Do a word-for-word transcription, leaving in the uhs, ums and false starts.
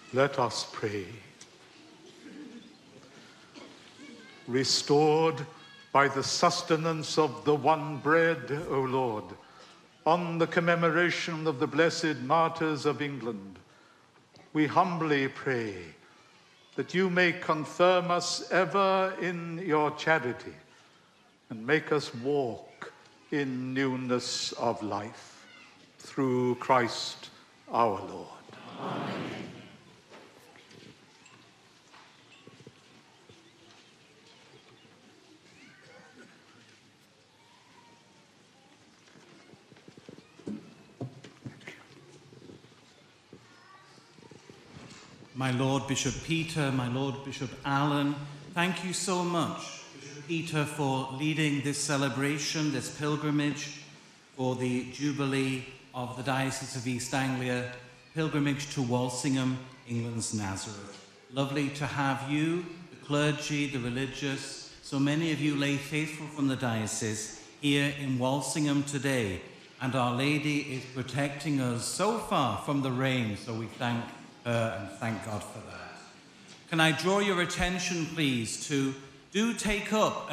Let us pray. Restored by the sustenance of the one bread, O Lord, on the commemoration of the blessed martyrs of England, we humbly pray that you may confirm us ever in your charity and make us walk in newness of life. Through Christ our Lord. Amen. My Lord Bishop Peter, my Lord Bishop Alan, thank you so much, Bishop Peter, for leading this celebration, this pilgrimage for the Jubilee of the Diocese of East Anglia, pilgrimage to Walsingham, England's Nazareth. Lovely to have you, the clergy, the religious, so many of you lay faithful from the diocese here in Walsingham today. And Our Lady is protecting us so far from the rain, so we thank her and thank God for that. Can I draw your attention, please, to do take up